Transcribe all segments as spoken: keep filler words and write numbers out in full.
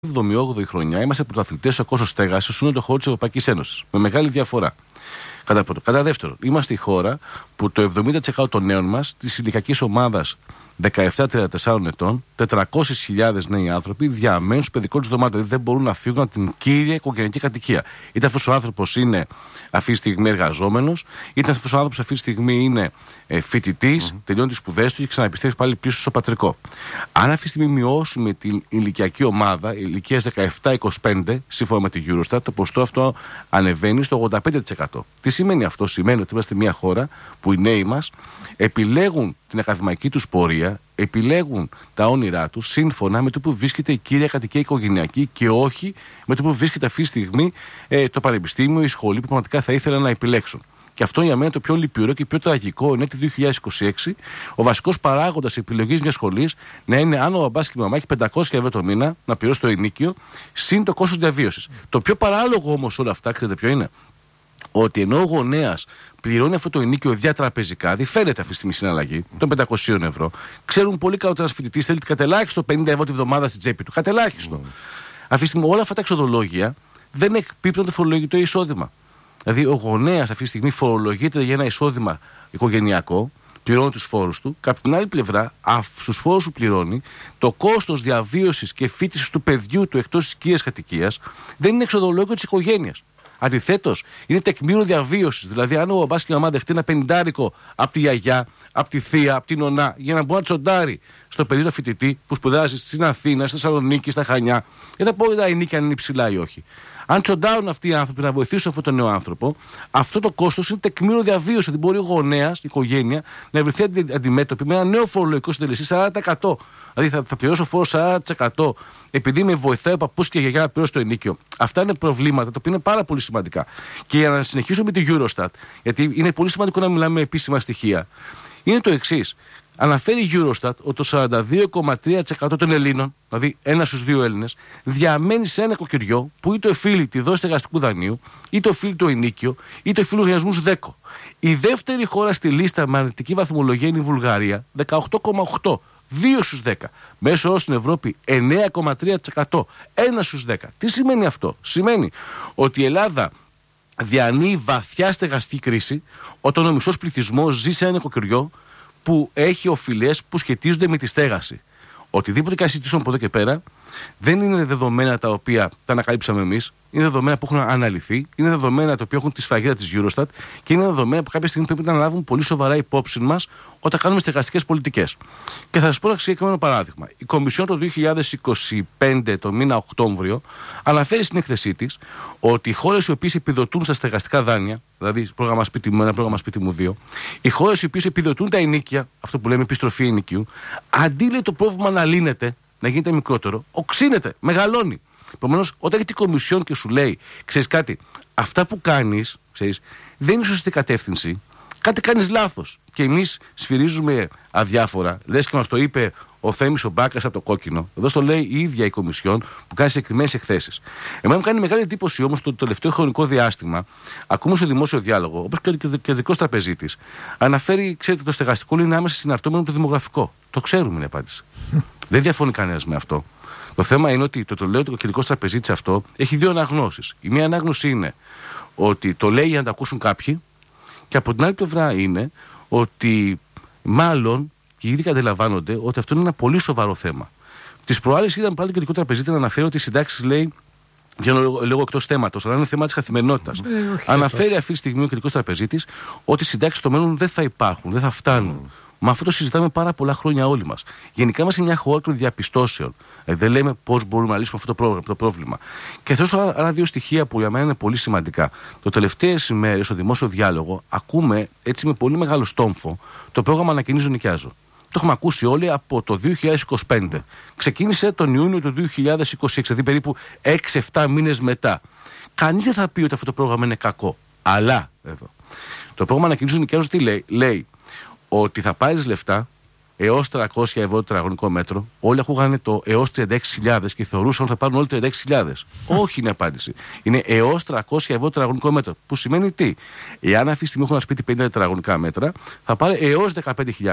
εβδομήντα όγδοη χρονιά είμαστε πρωταθλητές στο κόστος στέγασης σε όλο το χώρο της Ευρωπαϊκής Ένωσης. Με μεγάλη διαφορά. Κατά πρώτο. Κατά δεύτερον, είμαστε η χώρα που το εβδομήντα τοις εκατό των νέων μας, της ηλικιακής ομάδας δεκαεπτά με τριάντα τέσσερα ετών, τετρακόσιες χιλιάδες νέοι άνθρωποι διαμένουν στο παιδικό τους δωμάτιο. Δηλαδή δεν μπορούν να φύγουν από την κύρια οικογενειακή κατοικία. Είτε αυτός ο άνθρωπος είναι αυτή τη στιγμή εργαζόμενος, είτε αυτός ο άνθρωπος αυτή τη στιγμή είναι ε, φοιτητής, mm-hmm. τελειώνει τις σπουδές του και ξαναεπιστρέφει πάλι πίσω στο πατρικό. Αν αυτή τη στιγμή μειώσουμε την ηλικιακή ομάδα ηλικίας δεκαεπτά με είκοσι πέντε, σύμφωνα με τη Eurostat, το ποσοστό αυτό ανεβαίνει στο ογδόντα πέντε τοις εκατό. Τι σημαίνει αυτό? Σημαίνει ότι είμαστε μια χώρα που οι νέοι μας επιλέγουν την ακαδημαϊκή τους πορεία, επιλέγουν τα όνειρά τους σύμφωνα με το που βρίσκεται η κύρια κατοικία οικογενειακή και όχι με το που βρίσκεται αυτή τη στιγμή ε, το πανεπιστήμιο, η σχολή που πραγματικά θα ήθελαν να επιλέξουν. Και αυτό για μένα το πιο λυπηρό και πιο τραγικό είναι ότι το δύο χιλιάδες είκοσι έξι ο βασικός παράγοντας επιλογής μιας σχολής να είναι αν ο μπαμπάς και η μαμά έχει πεντακόσια ευρώ το μήνα να πληρώσει το ενίκιο συν το κόστος διαβίωσης. Το πιο παράλογο όμως όλα αυτά, ξέρετε ποιο είναι? Ότι ενώ ο γονέας πληρώνει αυτό το ενίκιο διατραπεζικά, δηλαδή φαίνεται αυτή τη στιγμή συναλλαγή των πεντακόσια ευρώ, ξέρουν πολύ καλά ότι ένας φοιτητής θέλει κατελάχιστο πενήντα ευρώ τη βδομάδα στην τσέπη του. Κατελάχιστο. Mm. Αυτή τη στιγμή όλα αυτά τα εξοδολόγια δεν εκπίπτουν το φορολογητό εισόδημα. Δηλαδή ο γονέας αυτή τη στιγμή φορολογείται για ένα εισόδημα οικογενειακό, πληρώνει τους φόρους του, και από την άλλη πλευρά, στους φόρους που πληρώνει, το κόστος διαβίωσης και φοιτησης του παιδιού του εκτός της οικίας κατοικίας δεν είναι εξοδολόγιο της οικογένειας. Αντιθέτως, είναι τεκμήριο διαβίωσης. Δηλαδή, αν ο μπαμπάς και η μαμά δεχτεί ένα πενηντάρικο από τη γιαγιά, από τη θεία, από την νονά, για να μπορεί να τσοντάρει στο παιδί του φοιτητή που σπουδάζει στην Αθήνα, στη Θεσσαλονίκη, στα Χανιά, δεν θα πω ότι τα ενίκια είναι υψηλά ή όχι. Αν τσοντάρουν αυτοί οι άνθρωποι να βοηθήσουν αυτόν τον νέο άνθρωπο, αυτό το κόστος είναι τεκμήριο διαβίωση. Δηλαδή, μπορεί ο γονέας, η οικογένεια, να βρεθεί αντιμέτωπη με ένα νέο φορολογικό συντελεστή σαράντα τοις εκατό. Δηλαδή, θα, θα πληρώσω φόρο σαράντα τοις εκατό επειδή με βοηθάει ο παππούς και η γιαγιά να πληρώσει το ενίκιο. Αυτά είναι προβλήματα τα οποία είναι πάρα πολύ σημαντικά. Και για να συνεχίσω με τη Eurostat, γιατί είναι πολύ σημαντικό να μιλάμε με επίσημα στοιχεία, είναι το εξής. Αναφέρει η Eurostat ότι το σαράντα δύο κόμμα τρία τοις εκατό των Ελλήνων, δηλαδή ένα στους δύο Έλληνες, διαμένει σε ένα οικοκυριό που είτε οφείλει τη δόση στεγαστικού δανείου, είτε οφείλει το ενίκιο, είτε οφείλει λογαριασμούς ΔΕΚΟ. Η δεύτερη χώρα στη λίστα με αρνητική βαθμολογία είναι η Βουλγαρία, δεκαοκτώ κόμμα οκτώ. δύο στους δέκα. Μέσο όρος στην Ευρώπη εννέα κόμμα τρία τοις εκατό. ένα στους δέκα. Τι σημαίνει αυτό? Σημαίνει ότι η Ελλάδα διανύει βαθιά στεγαστική κρίση όταν ο μισός πληθυσμός ζει σε ένα νοικοκυριό που έχει οφειλές που σχετίζονται με τη στέγαση. Οτιδήποτε και συζητήσουμε από εδώ και πέρα δεν είναι δεδομένα τα οποία τα ανακαλύψαμε εμείς, είναι δεδομένα που έχουν αναλυθεί, είναι δεδομένα τα οποία έχουν τη σφραγίδα της Eurostat και είναι δεδομένα που κάποια στιγμή πρέπει να λάβουν πολύ σοβαρά υπόψη μας όταν κάνουμε στεγαστικές πολιτικές. Και θα σας πω ένα συγκεκριμένο παράδειγμα. Η Κομισιόν το δύο χιλιάδες είκοσι πέντε, το μήνα Οκτώβριο, αναφέρει στην έκθεσή της ότι οι χώρες οι οποίες επιδοτούν στα στεγαστικά δάνεια, δηλαδή πρόγραμμα σπίτι μου ένα, πρόγραμμα σπίτι μου δύο, οι χώρες οι οποίες επιδοτούν τα ενοίκια, αυτό που λέμε επιστροφή ενοικίου, αντί λέει το πρόβλημα να λύνεται, να γίνεται μικρότερο, οξύνεται, μεγαλώνει. Επομένως, όταν έχει την Κομισιόν και σου λέει, ξέρεις κάτι, αυτά που κάνεις, ξέρεις, δεν είναι σωστή κατεύθυνση, κάτι κάνεις λάθος. Και εμείς σφυρίζουμε αδιάφορα, λες και μας το είπε ο Θέμης ο Μπάκας από το Κόκκινο. Εδώ στο λέει η ίδια η Κομισιόν που κάνει συγκεκριμένες εκθέσεις. Εμένα μου κάνει μεγάλη εντύπωση όμως το τελευταίο χρονικό διάστημα, ακούμε στο δημόσιο διάλογο, όπως και ο δικός τραπεζίτης, αναφέρει, ξέρετε, το στεγαστικό είναι άμεσα συναρτώμενο με το δημογραφικό. Το ξέρουμε είναι η απάντηση. Δεν διαφωνεί κανένας με αυτό. Το θέμα είναι ότι το, το λέω το κεντρικό τραπεζίτη αυτό έχει δύο αναγνώσεις. Η μία ανάγνωση είναι ότι το λέει για να τα ακούσουν κάποιοι, και από την άλλη πλευρά είναι ότι μάλλον και ήδη αντιλαμβάνονται ότι αυτό είναι ένα πολύ σοβαρό θέμα. Τις προάλλες είδαμε πάλι το κεντρικό τραπεζίτη να αναφέρει ότι οι συντάξεις λέει. Για να λέγω εκτός θέματος, αλλά είναι θέμα της καθημερινότητας. Ε, Αναφέρει αυτή τη στιγμή ο κεντρικός τραπεζίτης ότι οι συντάξεις στο μέλλον δεν θα υπάρχουν, δεν θα φτάνουν. Mm. Μα αυτό το συζητάμε πάρα πολλά χρόνια όλοι μας. Γενικά είμαστε μια χώρα των διαπιστώσεων. Ε, δεν λέμε πώς μπορούμε να λύσουμε αυτό το πρόβλημα. Και θέλω άλλα, άλλα δύο στοιχεία που για μένα είναι πολύ σημαντικά. Το τελευταίες ημέρες στο δημόσιο διάλογο ακούμε έτσι με πολύ μεγάλο στόμφο το πρόγραμμα Ανακαινίζω Νοικιάζω. Το έχουμε ακούσει όλοι από το δύο χιλιάδες είκοσι πέντε. Ξεκίνησε τον Ιούνιο του δύο χιλιάδες είκοσι έξι, δηλαδή περίπου έξι εφτά μήνες μετά. Κανείς δεν θα πει ότι αυτό το πρόγραμμα είναι κακό. Αλλά, εδώ, το πρόγραμμα Ανακαινίζω Νοικιάζω τι λέει? Λέει ότι θα πάρεις λεφτά έως τριακόσια ευρώ το τετραγωνικό μέτρο. Όλοι ακούγανε το έως τριάντα έξι χιλιάδες και θεωρούσαν ότι θα πάρουν όλοι τριάντα έξι χιλιάδες. Όχι είναι απάντηση. Είναι έως τριακόσια ευρώ το τετραγωνικό μέτρο. Που σημαίνει τι? Εάν αυτή τη στιγμή έχω ένα σπίτι πενήντα τετραγωνικά μέτρα, θα πάρει έως δεκαπέντε χιλιάδες.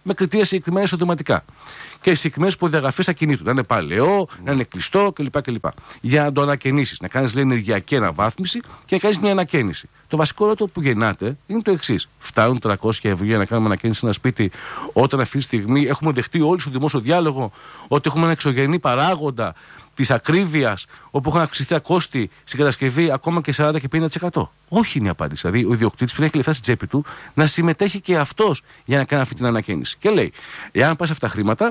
με κριτήρια συγκεκριμένα εισοδηματικά. Και συγκεκριμένες προδιαγραφές ακινήτου. Να είναι παλαιό, mm. να είναι κλειστό κλπ. κλπ. Για να το ανακαινήσεις, να κάνεις λέει ενεργειακή αναβάθμιση και να κάνεις μια ανακαίνιση. Το βασικό ερώτημα που γεννάται είναι το εξής. Φτάνουν τριακόσια ευρώ για να κάνουμε ανακαίνιση σε ένα σπίτι, όταν αυτή τη στιγμή έχουμε δεχτεί όλοι στο δημόσιο διάλογο ότι έχουμε ένα εξωγενή παράγοντα της ακρίβειας, όπου έχουν αυξηθεί τα κόστη στην κατασκευή ακόμα και σαράντα και πενήντα τοις εκατό. Όχι είναι η απάντηση. Δηλαδή, ο ιδιοκτήτης πρέπει να έχει λεφτά στην τσέπη του να συμμετέχει και αυτός για να κάνει αυτή την ανακαίνιση. Και λέει, εάν πας αυτά τα χρήματα,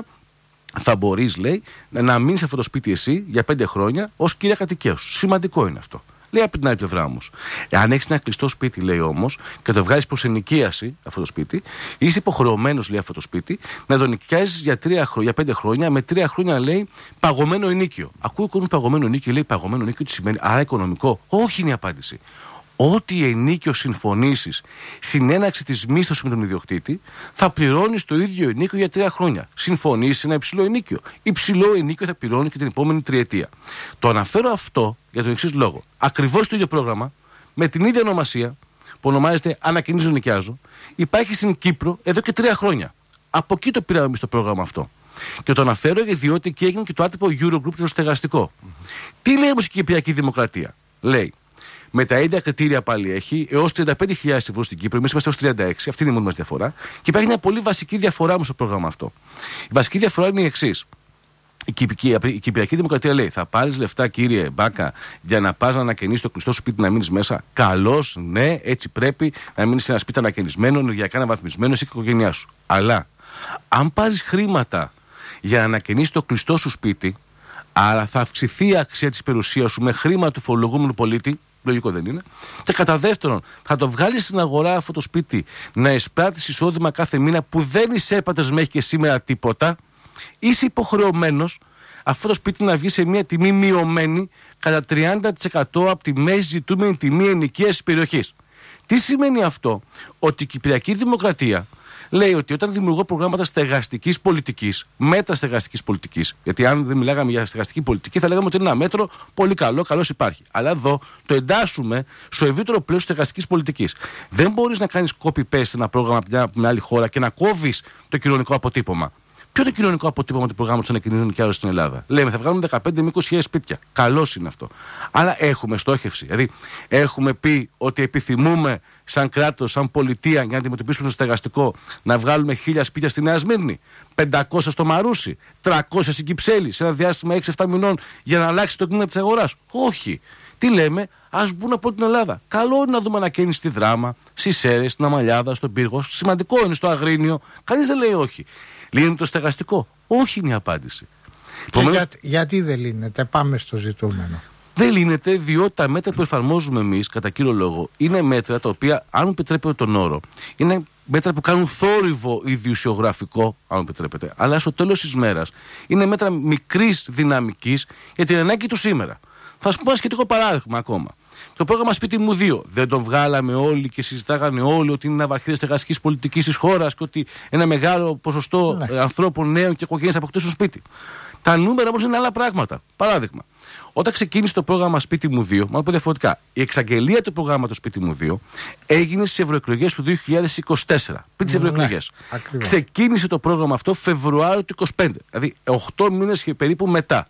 θα μπορείς, λέει, να μείνεις σε αυτό το σπίτι εσύ για πέντε χρόνια ως κύρια κατοικία σου. Σημαντικό είναι αυτό. Λέει από την άλλη πλευρά όμως. Εάν έχεις ένα κλειστό σπίτι, λέει όμως, και το βγάζεις προς ενοικίαση αυτό το σπίτι, είσαι υποχρεωμένος, λέει, αυτό το σπίτι να το νοικιάζεις για, για πέντε χρόνια, με τρία χρόνια, λέει, παγωμένο ενίκιο. Ακούει ο κόσμος παγωμένο ενίκιο, λέει, παγωμένο ενίκιο τι σημαίνει, άρα οικονομικό. Όχι είναι η απάντηση. Ό,τι ενίκιο συμφωνήσεις, συνέναξη της μίσθωσης με τον ιδιοκτήτη, θα πληρώνεις το ίδιο ενίκιο για τρία χρόνια. Συμφωνήσεις ένα υψηλό ενίκιο. Υψηλό ενίκιο θα πληρώνει και την επόμενη τριετία. Το αναφέρω αυτό για τον εξής λόγο. Ακριβώς το ίδιο πρόγραμμα, με την ίδια ονομασία, που ονομάζεται Ανακαινίζω Νοικιάζω, υπάρχει στην Κύπρο εδώ και τρία χρόνια. Από εκεί το πήραμε εμείς το πρόγραμμα αυτό. Και το αναφέρω διότι εκεί έγινε και το άτυπο Eurogroup το στεγαστικό. Mm-hmm. Τι λέει όμως η Κυπριακή Δημοκρατία? Λέει. Με τα ίδια κριτήρια πάλι έχει έως τριάντα πέντε χιλιάδες ευρώ στην Κύπρο. Εμείς είμαστε έως τριάντα έξι. Αυτή είναι η μόνη μας διαφορά. Και υπάρχει μια πολύ βασική διαφορά όμως στο πρόγραμμα αυτό. Η βασική διαφορά είναι η εξής. Η, η Κυπριακή Δημοκρατία λέει: θα πάρεις λεφτά, κύριε Μπάκα, για να πας να ανακαινήσεις το κλειστό σου σπίτι, να μείνεις μέσα. Καλώς, ναι, έτσι πρέπει να μείνεις σε ένα σπίτι ανακαινισμένο, ενεργειακά αναβαθμισμένο, εσύ και η οικογένειά σου. Αλλά αν πάρεις χρήματα για να ανακαινήσεις το κλειστό σου σπίτι, άρα θα αυξηθεί η αξία της περιουσίας σου με χρήμα του φορολογούμενου πολίτη. Λογικό δεν είναι. Και κατά δεύτερον, θα το βγάλεις στην αγορά αυτό το σπίτι να εισπράττεις εισόδημα κάθε μήνα που δεν εισέπατες μέχρι και σήμερα τίποτα. Είσαι υποχρεωμένος αυτό το σπίτι να βγει σε μια τιμή μειωμένη κατά τριάντα τοις εκατό από τη μέση ζητούμενη τιμή ενοικίας της περιοχής. Τι σημαίνει αυτό? Ότι η Κυπριακή Δημοκρατία λέει ότι όταν δημιουργώ προγράμματα στεγαστικής πολιτικής, μέτρα στεγαστικής πολιτικής, γιατί αν δεν μιλάγαμε για στεγαστική πολιτική, θα λέγαμε ότι είναι ένα μέτρο πολύ καλό, καλώς υπάρχει. Αλλά εδώ το εντάσσουμε στο ευρύτερο πλαίσιο στεγαστικής πολιτικής. Δεν μπορείς να κάνεις copy-paste ένα πρόγραμμα από μια άλλη χώρα και να κόβεις το κοινωνικό αποτύπωμα. Ποιο είναι το κοινωνικό αποτύπωμα του προγράμματος Ανακαινίζω Νοικιάζω στην Ελλάδα? Λέμε θα βγάλουμε δεκαπέντε με είκοσι χιλιάδες σπίτια. Καλώς είναι αυτό. Αλλά έχουμε στόχευση. Δηλαδή, έχουμε πει ότι επιθυμούμε σαν κράτος, σαν πολιτεία, για να αντιμετωπίσουμε το στεγαστικό, να βγάλουμε χίλια σπίτια στη Νέα Σμύρνη, πεντακόσια στο Μαρούσι, τριακόσια στην Κυψέλη, σε ένα διάστημα έξι εφτά μηνών για να αλλάξει το κλίμα της αγοράς. Όχι. Τι λέμε? Ας μπουν από την Ελλάδα. Καλό είναι να δούμε ανακαίνιση στη Δράμα, στις Σέρρες, στην Αμαλιάδα, στον Πύργο. Σημαντικό είναι στο Αγρίνιο. Κανείς δεν λέει όχι. Λύνει το στεγαστικό? Όχι είναι η απάντηση. Επομένως, για, γιατί δεν λύνεται? Πάμε στο ζητούμενο. Δεν λύνεται διότι τα μέτρα που εφαρμόζουμε εμείς, κατά κύριο λόγο, είναι μέτρα τα οποία, αν μου επιτρέπετε τον όρο, είναι μέτρα που κάνουν θόρυβο ιδιουσιογραφικό, αν μου επιτρέπετε, αλλά στο τέλος της μέρας είναι μέτρα μικρής δυναμικής για την ανάγκη του σήμερα. Θα σας πω ένα σχετικό παράδειγμα ακόμα. Το πρόγραμμα Σπίτι μου δύο δεν το βγάλαμε όλοι και συζητάγανε όλοι ότι είναι ναυαρχίδα στεγαστικής πολιτικής της χώρας και ότι ένα μεγάλο ποσοστό ναι. ανθρώπων, νέων και οικογένειες θα αποκτήσουν σπίτι. Τα νούμερα όμως είναι άλλα πράγματα. Παράδειγμα, όταν ξεκίνησε το πρόγραμμα Σπίτι μου δύο, μάλλον πω διαφορετικά, η εξαγγελία του προγράμματος Σπίτι μου δύο έγινε στις ευρωεκλογές του δύο χιλιάδες είκοσι τέσσερα, πριν τις ευρωεκλογές. Ναι, ξεκίνησε το πρόγραμμα αυτό Φεβρουάριο του είκοσι πέντε, δηλαδή οκτώ μήνες και περίπου μετά.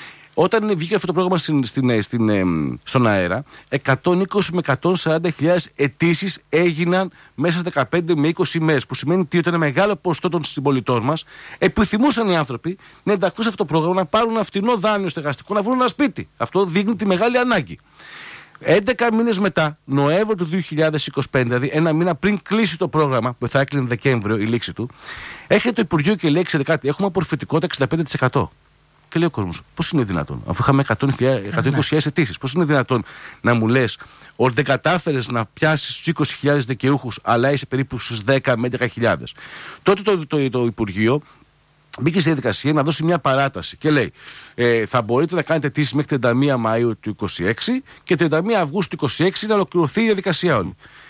Όταν βγήκε αυτό το πρόγραμμα στην, στην, στην, στον αέρα, εκατόν είκοσι με εκατόν σαράντα χιλιάδες αιτήσεις έγιναν μέσα σε δεκαπέντε με είκοσι ημέρες. Που σημαίνει ότι ένα μεγάλο ποσοστό των συμπολιτών μας επιθυμούσαν οι άνθρωποι να ενταχθούν σε αυτό το πρόγραμμα, να πάρουν ένα φτηνό δάνειο στεγαστικό, να βρουν ένα σπίτι. Αυτό δείχνει τη μεγάλη ανάγκη. έντεκα μήνες μετά, Νοέμβριο του δύο χιλιάδες είκοσι πέντε, δηλαδή ένα μήνα πριν κλείσει το πρόγραμμα, που θα έκλεινε Δεκέμβριο η λήξη του, έρχεται το Υπουργείο και λέει: ξέρετε κάτι, έχουμε απορροφητικότητα εξήντα πέντε τοις εκατό. Και λέει ο κόσμος, πώς είναι δυνατόν, αφού είχαμε εκατόν είκοσι χιλιάδες αιτήσεις, πώς είναι δυνατόν να μου λες ότι δεν κατάφερες να πιάσεις τους είκοσι χιλιάδες δικαιούχους, αλλά είσαι περίπου στους δέκα με έντεκα χιλιάδες. Τότε το, το, το, το Υπουργείο μπήκε στη διαδικασία να δώσει μια παράταση και λέει: ε, θα μπορείτε να κάνετε αιτήσεις μέχρι τριάντα μία Μαΐου του είκοσι έξι και τριάντα μία Αυγούστου του είκοσι έξι να ολοκληρωθεί η διαδικασία όλη.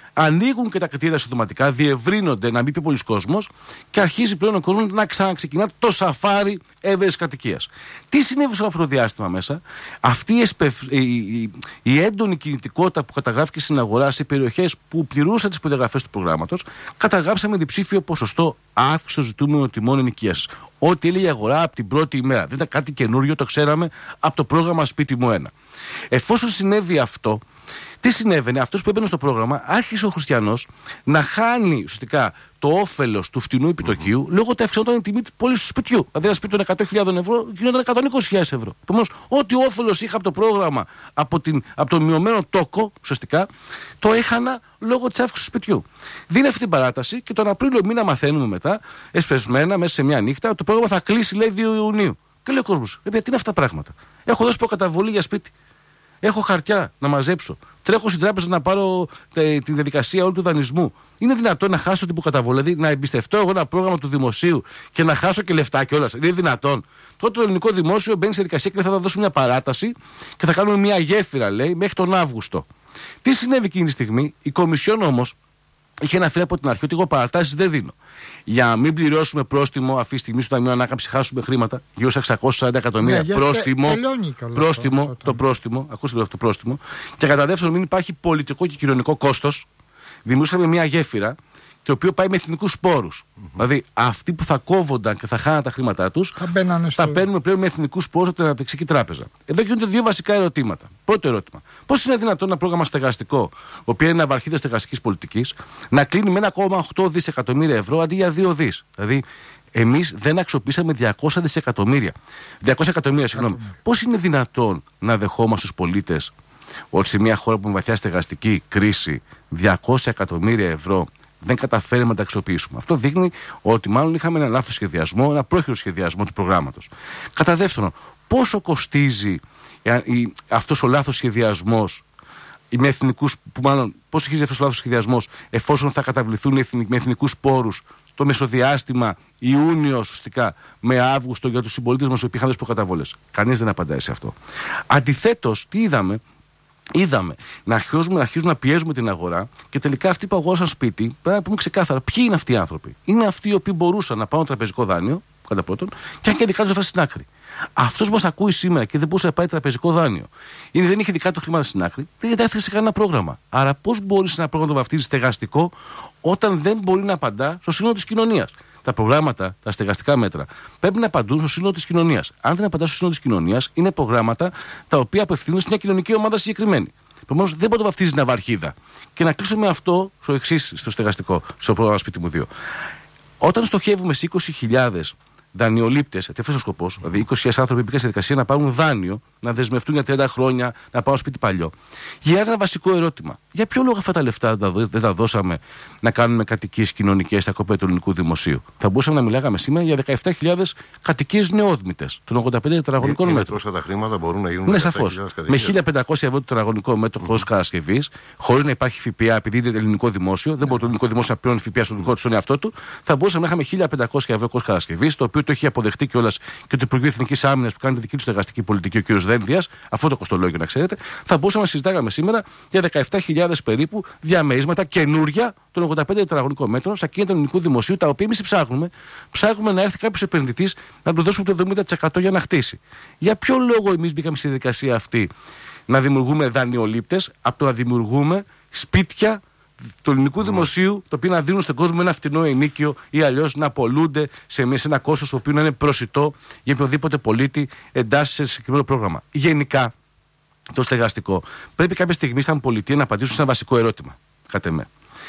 ανοίγουν και τα κριτήρια συντοματικά, διευρύνονται, να μην πει πολλοί κόσμος, και αρχίζει πλέον ο κόσμος να ξαναξεκινά το σαφάρι εύερης κατοικίας. Τι συνέβη σε αυτό το διάστημα μέσα? Αυτή η, εσπευ... η... η... η έντονη κινητικότητα που καταγράφηκε στην αγορά σε περιοχές που πληρούσαν τις προδιαγραφές του προγράμματος, καταγράψαμε διψήφιο ποσοστό αύξηση των ζητούμενων τιμών ενοικίασης. Ό,τι έλεγε η αγορά από την πρώτη ημέρα. Δεν ήταν κάτι καινούριο, το ξέραμε από το πρόγραμμα Σπίτι μου ένα. Εφόσον συνέβη αυτό, τι συνέβαινε? Αυτός που έμπαινε στο πρόγραμμα, άρχισε ο Χριστιανός να χάνει ουσιαστικά το όφελος του φτηνού επιτοκίου, mm-hmm. λόγω ότι αυξανόταν η τιμή της πώλησης του σπιτιού. Δηλαδή, ένα σπίτι των εκατό χιλιάδες ευρώ γινόταν εκατόν είκοσι χιλιάδες ευρώ. Επομένως, ό,τι όφελος είχα από το πρόγραμμα, από, την, από το μειωμένο τόκο, ουσιαστικά, το έχανα λόγω της αύξησης του σπιτιού. Δίνει αυτή την παράταση και τον Απρίλιο μήνα μαθαίνουμε μετά, εσπεσμένα, μέσα σε μια νύχτα, ότι το πρόγραμμα θα κλείσει, λέει, δύο Ιουνίου. Και λέει ο κόσμος, τι είναι αυτά τα πράγματα? Έχω δώσει προκαταβολή για σπίτι. Έχω χαρτιά να μαζέψω. Τρέχω στην τράπεζα να πάρω τε, τη διαδικασία όλου του δανεισμού. Είναι δυνατόν να χάσω την προκαταβολή? Δηλαδή να εμπιστευτώ εγώ ένα πρόγραμμα του δημοσίου και να χάσω και λεφτά κιόλας? Είναι δυνατόν? Τότε το ελληνικό δημόσιο μπαίνει σε διαδικασία και θα δώσουμε μια παράταση και θα κάνουμε μια γέφυρα, λέει, μέχρι τον Αύγουστο. Τι συνέβη εκείνη τη στιγμή? Η Κομισιόν όμως είχε αναφέρει από την αρχή ότι εγώ παρατάσεις δεν δίνω. Για να μην πληρώσουμε πρόστιμο αυτή τη στιγμή στο Ταμείο Ανάκαμψης, χάσουμε χρήματα, γύρω σε εξακόσια σαράντα εκατομμύρια. Ναι, πρόστιμο, τε, πρόστιμο, το, το πρόστιμο, ακούστε αυτό το πρόστιμο. Και κατά δεύτερον, μην υπάρχει πολιτικό και κοινωνικό κόστος. Δημιουργήσαμε μια γέφυρα, το οποίο πάει με εθνικούς πόρους. Mm-hmm. Δηλαδή, αυτοί που θα κόβονταν και θα χάναν τα χρήματά τους, θα, θα παίρνουμε πλέον με εθνικούς πόρους από την Αναπτυξιακή Τράπεζα. Εδώ γίνονται δύο βασικά ερωτήματα. Πρώτο ερώτημα. Πώς είναι δυνατόν ένα πρόγραμμα στεγαστικό, το οποίο είναι ναυαρχίδα στεγαστικής πολιτικής, να κλείνει με ένα κόμμα οκτώ δισεκατομμύρια ευρώ αντί για δύο δις? Δηλαδή, εμείς δεν αξιοποιήσαμε διακόσια δισεκατομμύρια. διακόσια εκατομμύρια, συγγνώμη. Πώς είναι δυνατόν να δεχόμαστε στους πολίτες ότι σε μια χώρα που με βαθιά στεγαστική κρίση διακόσια εκατομμύρια ευρώ δεν καταφέρουμε να τα αξιοποιήσουμε? Αυτό δείχνει ότι μάλλον είχαμε ένα λάθος σχεδιασμό, ένα πρόχειρο σχεδιασμό του προγράμματος. Κατά δεύτερον, πόσο κοστίζει αυτός ο λάθος σχεδιασμός, με εθνικούς, που μάλλον πώς έχει αυτός ο λάθος σχεδιασμός, εφόσον θα καταβληθούν με εθνικούς πόρους το μεσοδιάστημα Ιούνιο, ουσιαστικά, με Αύγουστο για τους συμπολίτες μας που είχαν δώσει προκαταβολές? Κανείς δεν απαντάει σε αυτό. Αντιθέτως, τι είδαμε? Είδαμε να αρχίζουμε, να αρχίζουμε να πιέζουμε την αγορά και τελικά αυτοί που αγόρασαν σπίτι, πρέπει να πούμε ξεκάθαρα ποιοι είναι αυτοί οι άνθρωποι. Είναι αυτοί οι οποίοι μπορούσαν να πάρουν τραπεζικό δάνειο, κατά πρώτον, και αν και δικάζουν αυτά στην άκρη. Αυτός που μας ακούει σήμερα και δεν μπορούσε να πάει τραπεζικό δάνειο, είναι, δεν είχε δικά του χρήματα στην άκρη, δεν έθεσε σε κανένα πρόγραμμα. Άρα, πώς μπορεί ένα πρόγραμμα να βαφτίζει στεγαστικό όταν δεν μπορεί να απαντά στο σύνολο της κοινωνίας? Τα προγράμματα, τα στεγαστικά μέτρα, πρέπει να απαντούν στο σύνολο της κοινωνίας. Αν δεν απαντά στο σύνολο της κοινωνίας, είναι προγράμματα τα οποία απευθύνονται σε μια κοινωνική ομάδα συγκεκριμένη. Επομένως, δεν μπορεί να το βαφτίζει ναυαρχίδα. Και να κλείσω με αυτό στο εξής, στο στεγαστικό, στο πρόγραμμα Σπίτι μου δύο. Όταν στοχεύουμε σε είκοσι χιλιάδες δανειολήπτες, γιατί αυτός είναι ο σκοπός, δηλαδή είκοσι χιλιάδες άνθρωποι μπήκαν στη διαδικασία να πάρουν δάνειο, να δεσμευτούν για τριάντα χρόνια, να πάρουν σπίτι παλιό. Γίνεται ένα βασικό ερώτημα. Για ποιο λόγο αυτά τα λεφτά δεν τα δώσαμε να κάνουμε κατοικίες κοινωνικές στα κόπια του ελληνικού δημοσίου? Θα μπορούσαμε να μιλάγαμε σήμερα για δεκαεπτά χιλιάδες κατοικίες νεόδμητες των ογδόντα πέντε τετραγωνικών μέτρων. Τόσα τα χρήματα μπορούν να γίνουν. Ναι, σαφώς. Με χίλια πεντακόσια ευρώ το τετραγωνικό μέτρο κόστος κατασκευής, χωρίς να υπάρχει ΦΠΑ, επειδή είναι ελληνικό δημόσιο, δεν μπορεί το ελληνικό δημόσιο να πληρώνει ΦΠΑ στον δικό του, στον εαυτό του, θα μπορούσαμε να είχαμε χίλια πεντακόσια ευρώ κόστος κατασκευής, το οποίο το έχει αποδεχτεί κιόλας και το Υπουργείο Εθνικής Άμυνας που κάνει τη δική του στεγαστική πολιτική, ο κ. Δένδιας, αυτό το κοστολόγιο να ξέρετε, θα μπορούσαμε να συζητάγαμε σήμερα για δεκαεπτά χιλιάδες περίπου διαμερίσματα καινούρια των ογδόντα πέντε τετραγωνικών μέτρων στα κίνητα του ελληνικού δημοσίου, τα οποία εμείς ψάχνουμε. Ψάχνουμε να έρθει κάποιος επενδυτής να του δώσουμε το εβδομήντα τοις εκατό για να χτίσει. Για ποιο λόγο εμείς μπήκαμε στη διαδικασία αυτή να δημιουργούμε δανειολήπτες, από το να δημιουργούμε σπίτια του ελληνικού mm. δημοσίου, το οποίο να δίνουν στον κόσμο ένα φτηνό ενίκιο ή αλλιώς να απολούνται σε, σε ένα κόστος το οποίο να είναι προσιτό για οποιοδήποτε πολίτη εντάσσει σε συγκεκριμένο πρόγραμμα. Γενικά, το στεγαστικό πρέπει κάποια στιγμή σαν πολιτεία να απαντήσουν σε ένα βασικό ερώτημα. Κατ' εμέ.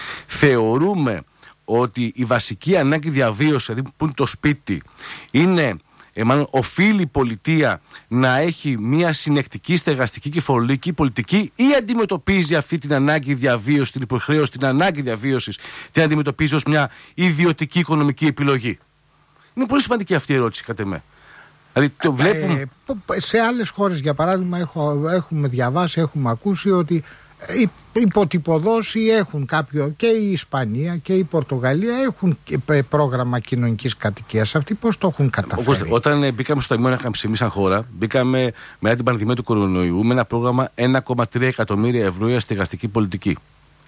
Θεωρούμε ότι η βασική ανάγκη διαβίωση, δηλαδή που είναι το σπίτι, είναι. Ε, μάλλον οφείλει η πολιτεία να έχει μια συνεκτική στεγαστική και φορολογική πολιτική, ή αντιμετωπίζει αυτή την ανάγκη διαβίωσης, την υποχρέωση, την ανάγκη διαβίωσης, την αντιμετωπίζει ως μια ιδιωτική οικονομική επιλογή? Είναι πολύ σημαντική αυτή η ερώτηση, κατ' εμέ. Δηλαδή, το βλέπουμε... ε, σε άλλες χώρες, για παράδειγμα, έχω, έχουμε διαβάσει, έχουμε ακούσει ότι υποτυπωδώσει έχουν κάποιο, και η Ισπανία και η Πορτογαλία έχουν πρόγραμμα κοινωνικής κατοικίας. Αυτοί πώς το έχουν καταφέρει? Όπως, όταν μπήκαμε στο Ταμείο Ανάκαμψης εμείς σαν χώρα, μπήκαμε μετά την πανδημία του κορονοϊού με ένα πρόγραμμα ένα κόμμα τρία εκατομμύρια ευρώ για στεγαστική πολιτική.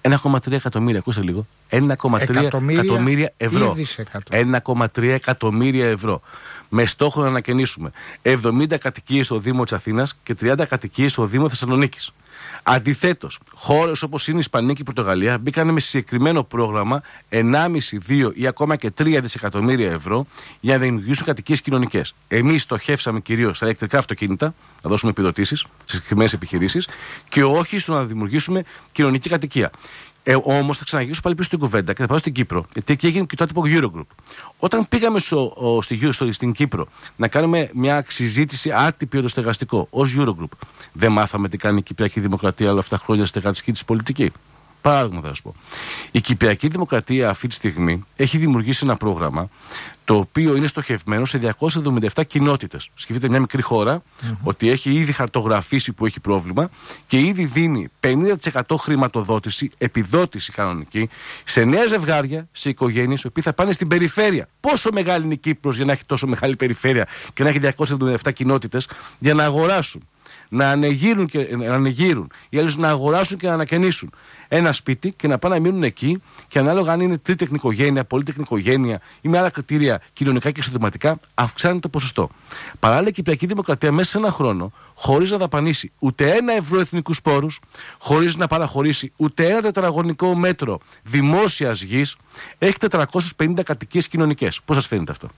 ένα κόμμα τρία εκατομμύρια, ακούστε λίγο. ένα κόμμα τρία εκατομμύρια ευρώ. ένα κόμμα τρία εκατομμύρια ευρώ. Με στόχο να ανακαινήσουμε εβδομήντα κατοικίες στο Δήμο της Αθήνας και τριάντα κατοικίες στο Δήμο Θεσσαλονίκης. Αντιθέτως, χώρες όπως είναι η Ισπανία και η Πορτογαλία μπήκαν με συγκεκριμένο πρόγραμμα ενάμιση, δύο ή ακόμα και τρία δισεκατομμύρια ευρώ για να δημιουργήσουν κατοικίες κοινωνικές. Εμείς στοχεύσαμε κυρίως στα ηλεκτρικά αυτοκίνητα, να δώσουμε επιδοτήσεις σε συγκεκριμένες επιχειρήσεις και όχι στο να δημιουργήσουμε κοινωνική κατοικία. Ε, Όμως θα ξαναγυρίσω πάλι πίσω στην κουβέντα και θα πάω στην Κύπρο, γιατί εκεί έγινε και το άτυπο Eurogroup. Όταν πήγαμε στο, ο, στη, στο, στην Κύπρο να κάνουμε μια συζήτηση άτυπη για το στεγαστικό ως Eurogroup, δεν μάθαμε τι κάνει η Κυπριακή Δημοκρατία όλα αυτά τα χρόνια στεγαστική της πολιτική. Παράδειγμα θα σας πω. Η Κυπριακή Δημοκρατία αυτή τη στιγμή έχει δημιουργήσει ένα πρόγραμμα το οποίο είναι στοχευμένο σε διακόσιες εβδομήντα επτά κοινότητες. Σκεφτείτε μια μικρή χώρα mm-hmm. ότι έχει ήδη χαρτογραφήσει που έχει πρόβλημα και ήδη δίνει πενήντα τοις εκατό χρηματοδότηση, επιδότηση κανονική, σε νέα ζευγάρια, σε οικογένειες, οι οποίοι θα πάνε στην περιφέρεια. Πόσο μεγάλη είναι η Κύπρος για να έχει τόσο μεγάλη περιφέρεια και να έχει διακόσιες εβδομήντα επτά κοινότητες για να αγοράσουν, να ανεγείρουν, και, να ανεγείρουν ή άλλως να αγοράσουν και να ανακαινήσουν ένα σπίτι και να πάνε να μείνουν εκεί και ανάλογα αν είναι τρίτεκνη οικογένεια, πολύτεκνη οικογένεια ή με άλλα κριτήρια κοινωνικά και εισοδηματικά, αυξάνει το ποσοστό. Παράλληλα, η Κυπριακή Δημοκρατία μέσα σε ένα χρόνο, χωρίς να δαπανίσει ούτε ένα ευρώ εθνικούς πόρους, χωρίς να παραχωρήσει ούτε ένα τετραγωνικό μέτρο δημόσιας γης, έχει τετρακόσιες πενήντα κατοικίες κοινωνικές. Πώς σας φαίνεται αυτό?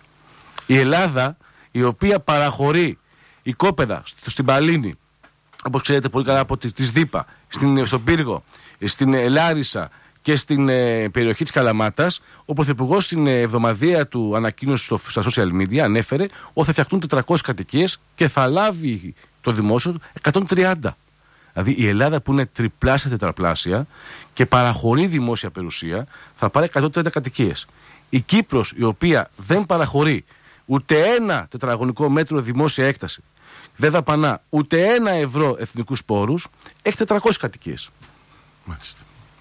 Η Ελλάδα, η οποία παραχωρεί οικόπεδα στην Παλίνη, όπως ξέρετε πολύ καλά από τη ΔΥΠΑ, στην, στον Πύργο, στην Λάρισα και στην ε, περιοχή της Καλαμάτας, ο Πρωθυπουργός στην εβδομαδία του ανακοίνωση στο, στα social media ανέφερε ότι θα φτιαχτούν τετρακόσιες κατοικίες και θα λάβει το δημόσιο εκατόν τριάντα. Δηλαδή η Ελλάδα που είναι τριπλάσια τετραπλάσια και παραχωρεί δημόσια περιουσία θα πάρει εκατόν τριάντα κατοικίες. Η Κύπρος, η οποία δεν παραχωρεί ούτε ένα τετραγωνικό μέτρο δημόσια έκταση, δεν δαπανά ούτε ένα ευρώ εθνικούς πόρους, έχει τετρακόσιες κατοικίες. Μάλιστα.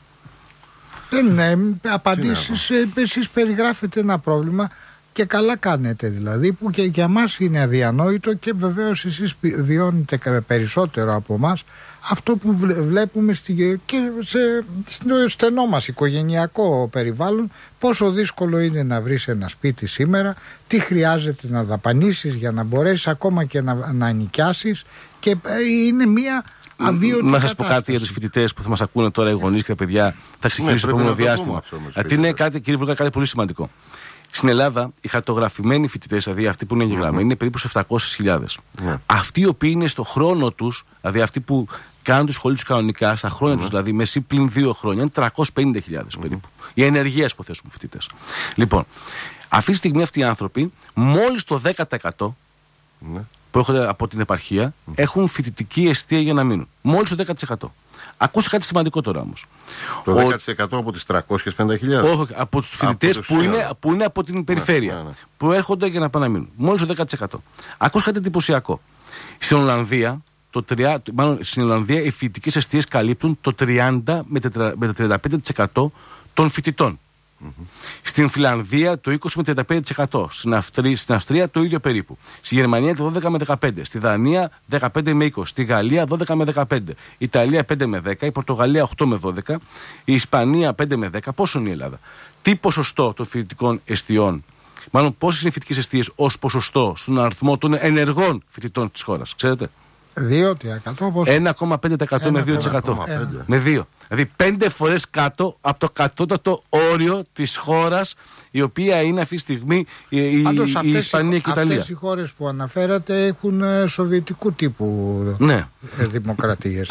Δεν είναι απαντήσεις. Εσείς περιγράφετε ένα πρόβλημα και καλά κάνετε, δηλαδή, που και για μας είναι αδιανόητο και βεβαίως εσείς βιώνετε περισσότερο από μας αυτό που βλέπουμε στη, και σε, στο στενό μας οικογενειακό περιβάλλον, πόσο δύσκολο είναι να βρεις ένα σπίτι σήμερα, τι χρειάζεται να δαπανίσεις για να μπορέσεις ακόμα και να, να νοικιάσεις, και είναι μια αβίωτη. Να σας πω κάτι για τους φοιτητές που θα μας ακούνε τώρα, οι γονείς και τα παιδιά, θα ξεκινήσει το επόμενο διάστημα. Αυτό είναι κάτι, κύριε Βουλγά, κάτι πολύ σημαντικό. Στην Ελλάδα, οι χαρτογραφημένοι φοιτητές, δηλαδή αυτοί που είναι εγγεγραμμένοι, mm-hmm. είναι περίπου σε επτακόσιες χιλιάδες. Yeah. Αυτοί οι οποίοι είναι στο χρόνο τους, δηλαδή αυτοί που κάνουν τη σχολή τους κανονικά, στα χρόνια mm-hmm. τους, δηλαδή μεσή πλην δύο χρόνια, είναι τριακόσιες πενήντα χιλιάδες mm-hmm. περίπου. Οι ενεργείας που θέσουμε φοιτητές. Λοιπόν, αυτή τη στιγμή αυτοί οι άνθρωποι, μόλις το δέκα τοις εκατό mm-hmm. που έρχονται από την επαρχία, mm-hmm. έχουν φοιτητική εστία για να μείνουν. Μόλις το δέκα τοις εκατό. Ακούστε κάτι σημαντικό τώρα όμως. Το δέκα τοις εκατό από τις τριακόσιες πενήντα χιλιάδες. Όχι, από τους φοιτητές που, είναι, που είναι από την περιφέρεια. Ναι, ναι, ναι. Που έρχονται για να πάνε να μείνουν. Μόλις το δέκα τοις εκατό. Ακούστε κάτι εντυπωσιακό. Στην Ολλανδία, το τρία, μάλλον στην Ολλανδία οι φοιτητικές εστίες καλύπτουν το τριάντα με το τριάντα πέντε τοις εκατό των φοιτητών. Mm-hmm. Στην Φιλανδία το είκοσι με τριάντα πέντε τοις εκατό. Στην Αυστρία, στην Αυστρία το ίδιο περίπου. Στη Γερμανία το δώδεκα με δεκαπέντε. Στη Δανία δεκαπέντε με είκοσι. Στη Γαλλία δώδεκα με δεκαπέντε. Η Ιταλία πέντε με δέκα. Η Πορτογαλία οκτώ με δώδεκα. Η Ισπανία πέντε με δέκα. Πόσο είναι η Ελλάδα? Τι ποσοστό των φοιτητικών εστιών, μάλλον πόσες είναι οι φοιτητικές εστίες ως ποσοστό στον αριθμό των ενεργών φοιτητών της χώρας, ξέρετε? δύο τοις εκατό. ένα κόμμα πέντε τοις εκατό με δύο τοις εκατό. Με δύο. Δηλαδή πέντε φορές κάτω από το κατώτατο όριο της χώρας, η οποία είναι αυτή τη στιγμή η, Πάντως, η, η Ισπανία και η Ιταλία. Αυτές οι χώρες που αναφέρατε έχουν σοβιετικού τύπου ναι. δημοκρατίες.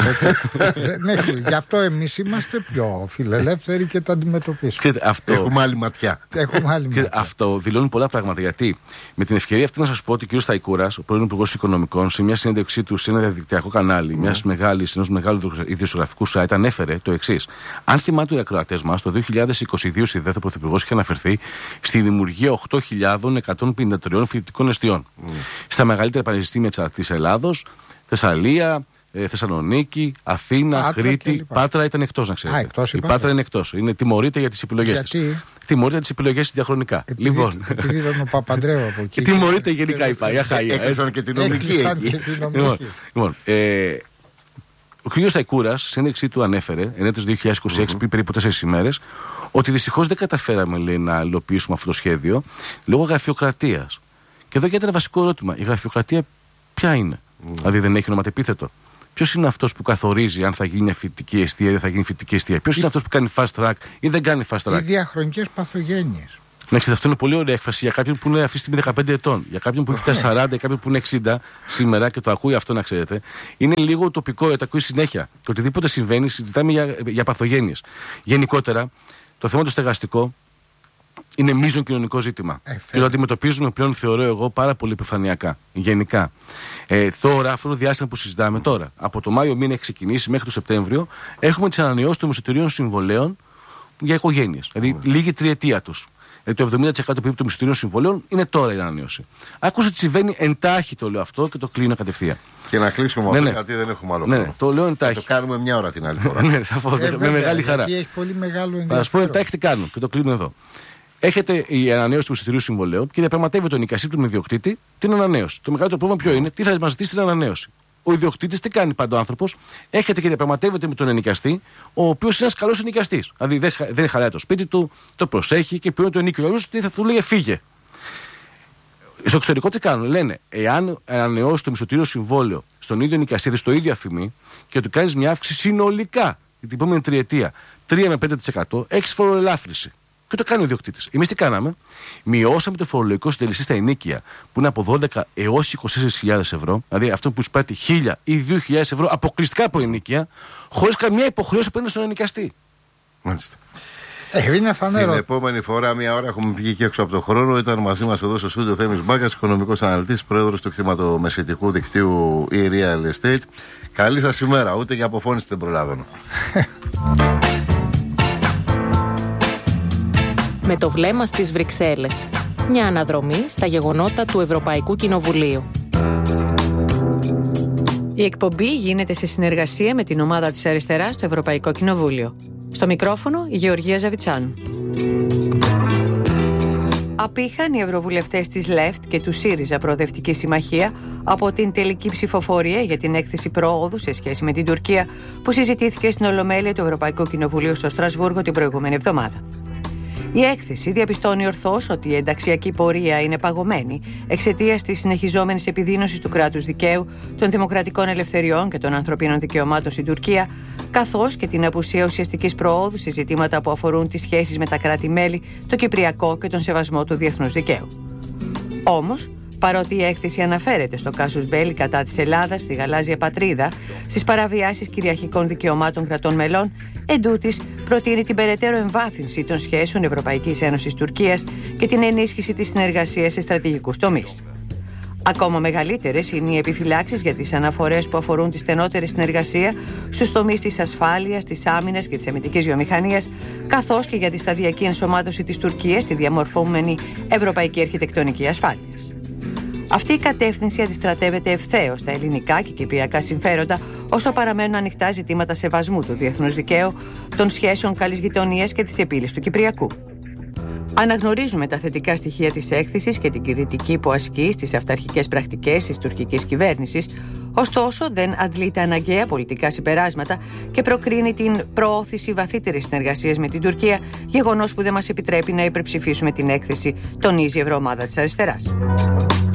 Δεν έχουν. Γι' αυτό εμείς είμαστε πιο φιλελεύθεροι και τα αντιμετωπίσουμε. Αυτό... Έχουμε άλλη ματιά. Έχουμε άλλη ματιά. Αυτό δηλώνει πολλά πράγματα. Γιατί με την ευκαιρία αυτή να σας πω ότι ο κ. Σταϊκούρας, ο πρώην Υπουργός Οικονομικών, σε μια συνέντευξή του σε ένα διαδικτυακό κανάλι, mm. μιας μεγάλης, ενός μεγάλου ιδιοσιογραφικού site, ανέφερε το εξής. Αν θυμάται οι ακροατές μας, το δύο χιλιάδες είκοσι δύο στη ΔΕΘ ο Πρωθυπουργός είχε αναφερθεί στη δημιουργία οκτώ χιλιάδες εκατόν πενήντα τρία φοιτητικών εστιών. Mm. Στα μεγαλύτερα πανεπιστήμια της Ελλάδος, Θεσσαλία, ε, Θεσσαλονίκη, Αθήνα, Πάτρα, Κρήτη. Πάτρα ήταν εκτός, να ξέρετε. Α, εκτός η, η Πάτρα. Πάτρα είναι εκτός. Είναι τιμωρείται για τις επιλογές της. Τιμωρείται για τις επιλογές της διαχρονικά. Επειδή, λοιπόν. Επειδή ήταν ο Παπαντρέου από εκεί. Τιμωρείται γενικά η Πάγια. Έκλεισαν και την νομική εκεί. Λοιπόν, ε, Ο κ. Σταϊκούρας, στη συνέντευξή του, ανέφερε, ενέτη δύο χιλιάδες είκοσι έξι, mm-hmm. πριν περίπου τέσσερις ημέρες, ότι δυστυχώς δεν καταφέραμε, λέει, να υλοποιήσουμε αυτό το σχέδιο λόγω γραφειοκρατίας. Και εδώ γίνεται ένα βασικό ερώτημα. Η γραφειοκρατία ποια είναι? Mm. Δηλαδή δεν έχει ονοματεπίθετο. Ποιος είναι αυτός που καθορίζει αν θα γίνει μια φοιτητική εστία ή δεν θα γίνει φοιτητική εστία? Ποιος είναι αυτός που κάνει fast track ή δεν κάνει fast track? Οι διαχρονικές παθογένειες. Ναι, ξέρετε, αυτό είναι πολύ ωραία έκφραση για κάποιον που είναι αυτή τη στιγμή δεκαπέντε ετών. Για κάποιον που έχει φτάσει σαράντα, για κάποιον που είναι εξήντα σήμερα και το ακούει αυτό, να ξέρετε. Είναι λίγο τοπικό, το ακούει συνέχεια. Και οτιδήποτε συμβαίνει, συζητάμε για, για παθογένειες. Γενικότερα, το θέμα το στεγαστικό είναι μείζον κοινωνικό ζήτημα. Ε, και το αντιμετωπίζουμε πλέον, θεωρώ εγώ, πάρα πολύ επιφανειακά. Γενικά. Ε, τώρα, αυτό το διάστημα που συζητάμε τώρα, από το Μάιο μήνα έχει ξεκινήσει μέχρι το Σεπτέμβριο, έχουμε τις ανανεώσεις των μισθωτηρίων συμβολέων για οικογένειες. Δηλαδή, mm. λίγη τριετία τους. Δηλαδή, το εβδομήντα τοις εκατό περίπου των μισθωτηρίων συμβολέων είναι τώρα η ανανέωση. Άκουσα ότι συμβαίνει εντάχει, το λέω αυτό και το κλείνω κατευθείαν. Και να κλείσουμε ναι, αυτό, ναι. γιατί δεν έχουμε άλλο ναι, χρόνο. το λέω εντάχει. Το κάνουμε μια ώρα την άλλη φορά. ναι, σαφώς, ε, με βέβαια, μεγάλη χαρά. Έχει πολύ μεγάλο ενδιαφέρον. Θα σας πω εντάχει τι κάνουν και το κλείνω εδώ. Έχετε η ανανέωση του μισθωτηρίου συμβολέου και διαπραγματεύεται ο νοικαστής του ιδιοκτήτη την ανανέωση. Το μεγαλύτερο πρόβλημα ποιο είναι? Τι θα μας ζητήσει την ανανέωση? Ο ιδιοκτήτης τι κάνει πάντα ο άνθρωπος? Έχετε και διαπραγματεύεται με τον ενοικαστή, ο οποίος είναι ένας καλός ενοικαστής. Δηλαδή δεν, δεν χαλάει το σπίτι του, το προσέχει και πληρώνει το ενοίκιο. Αλλιώς τι θα του λέει? Φύγε. Στο εξωτερικό τι κάνουν? Λένε, εάν ανανεώσει το μισθωτήριο συμβόλαιο στον ίδιο ενοικαστή, στο ίδιο αφημί, και του κάνει μια αύξηση συνολικά την επόμενη τριετία τρία με πέντε τοις εκατό, έχει φοροελάφρυνση. Και το κάνει ο ιδιοκτήτης. Εμείς τι κάναμε? Μειώσαμε το φορολογικό συντελεστή στα ενοίκια που είναι από δώδεκα έως είκοσι τέσσερις χιλιάδες ευρώ, δηλαδή αυτό που εισπράττει χίλια ή δύο χιλιάδες ευρώ αποκλειστικά από ενοίκια, χωρίς καμία υποχρέωση απέναντι στον ενοικαστή. Μάλιστα. Ε, είναι φανερό. Την επόμενη φορά, μια ώρα, έχουμε βγει και έξω από τον χρόνο. Ήταν μαζί μας εδώ στο στούντιο Θέμης Μπάκας, οικονομικός αναλυτής, πρόεδρος του κτηματομεσαιτικού δικτύου e-Real Estate. Καλή σας ημέρα, ούτε για αποφώνηση δεν προλάβαινα. Με το βλέμμα στις Βρυξέλλες. Μια αναδρομή στα γεγονότα του Ευρωπαϊκού Κοινοβουλίου. Η εκπομπή γίνεται σε συνεργασία με την ομάδα της Αριστεράς στο Ευρωπαϊκό Κοινοβούλιο. Στο μικρόφωνο η Γεωργία Ζαβιτσάνου. Απήχαν οι ευρωβουλευτές της Λεφτ και του ΣΥΡΙΖΑ Προοδευτική Συμμαχία από την τελική ψηφοφορία για την έκθεση προόδου σε σχέση με την Τουρκία που συζητήθηκε στην Ολομέλεια του Ευρωπαϊκού Κοινοβουλίου στο Στρασβούργο την προηγούμενη εβδομάδα. Η έκθεση διαπιστώνει ορθώς ότι η ενταξιακή πορεία είναι παγωμένη εξαιτίας της συνεχιζόμενης επιδείνωσης του κράτους δικαίου, των δημοκρατικών ελευθεριών και των ανθρωπίνων δικαιωμάτων στην Τουρκία, καθώς και την απουσία ουσιαστικής προόδου σε ζητήματα που αφορούν τις σχέσεις με τα κράτη-μέλη, το Κυπριακό και τον σεβασμό του διεθνούς δικαίου. Όμως, παρότι η έκθεση αναφέρεται στο κάσους μπέλι κατά της Ελλάδας, στη γαλάζια πατρίδα, στις παραβιάσεις κυριαρχικών δικαιωμάτων κρατών μελών, εντούτοις προτείνει την περαιτέρω εμβάθυνση των σχέσεων Ευρωπαϊκής Ένωσης Τουρκίας και την ενίσχυση της συνεργασίας σε στρατηγικούς τομείς. Ακόμα μεγαλύτερες είναι οι επιφυλάξεις για τις αναφορές που αφορούν τη στενότερη συνεργασία στους τομείς της ασφάλειας, της άμυνας και της αμυντικής βιομηχανίας, καθώς και για τη σταδιακή ενσωμάτωση της Τουρκίας στη διαμορφωμένη ευρωπαϊκή αρχιτεκτονική ασφάλειας. Αυτή η κατεύθυνση αντιστρατεύεται ευθέως στα ελληνικά και κυπριακά συμφέροντα, όσο παραμένουν ανοιχτά ζητήματα σεβασμού του διεθνούς δικαίου, των σχέσεων καλής γειτονίας και της επίλυσης του Κυπριακού. Αναγνωρίζουμε τα θετικά στοιχεία της έκθεσης και την κριτική που ασκεί στις αυταρχικές πρακτικές της τουρκικής κυβέρνησης, ωστόσο δεν αντλεί τα αναγκαία πολιτικά συμπεράσματα και προκρίνει την προώθηση βαθύτερης συνεργασίας με την Τουρκία, γεγονός που δεν μας επιτρέπει να υπερψηφίσουμε την έκθεση, τονίζει η Ευρωομάδα της Αριστεράς.